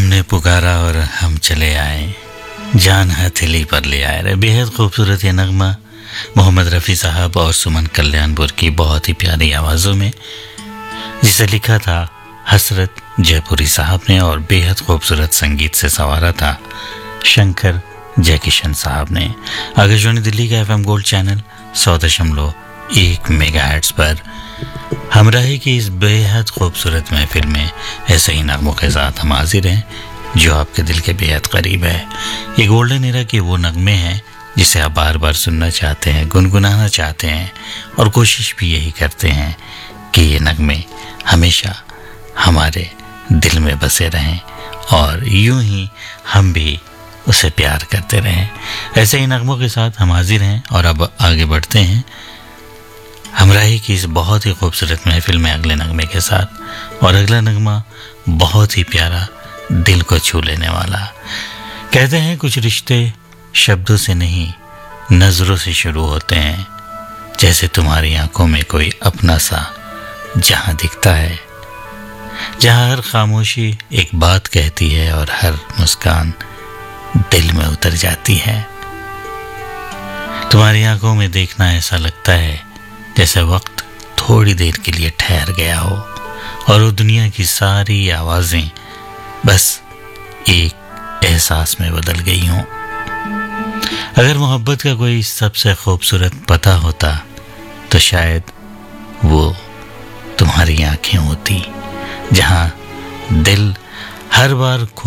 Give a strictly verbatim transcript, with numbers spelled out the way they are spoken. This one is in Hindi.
तुमने पुकारा और हम चले आए, जान हथेली पर ले आए। रे बेहद खूबसूरत ये नगमा मोहम्मद रफ़ी साहब और सुमन कल्याणपुर की बहुत ही प्यारी आवाज़ों में, जिसे लिखा था हसरत जयपुरी साहब ने और बेहद खूबसूरत संगीत से संवारा था शंकर जयकिशन साहब ने। आकाशवाणी दिल्ली का एफएम गोल्ड चैनल सौ दशमलव एक मेगाहर्ट्ज़ पर हमराही की इस बेहद खूबसूरत महफिल में ऐसे ही नगमों के साथ हम हाजिर हैं जो आपके दिल के बेहद करीब है। ये गोल्डन एरा के वो नगमे हैं जिसे आप बार बार सुनना चाहते हैं, गुनगुनाना चाहते हैं और कोशिश भी यही करते हैं कि ये नगमे हमेशा हमारे दिल में बसे रहें और यूं ही हम भी उसे प्यार करते रहें। ऐसे ही नगमों के साथ हम हाजिर हैं और अब आगे बढ़ते हैं हमराही की इस बहुत ही खूबसूरत महफिल में अगले नगमे के साथ। और अगला नगमा बहुत ही प्यारा, दिल को छू लेने वाला। कहते हैं कुछ रिश्ते शब्दों से नहीं नजरों से शुरू होते हैं, जैसे तुम्हारी आंखों में कोई अपना सा जहां दिखता है, जहां हर खामोशी एक बात कहती है और हर मुस्कान दिल में उतर जाती है। तुम्हारी आंखों में देखना ऐसा लगता है जैसे वक्त थोड़ी देर के लिए ठहर गया हो और वो दुनिया की सारी आवाजें बस एक एहसास में बदल गई हों। अगर मोहब्बत का कोई सबसे खूबसूरत पता होता तो शायद वो तुम्हारी आंखें होती, जहां दिल हर बार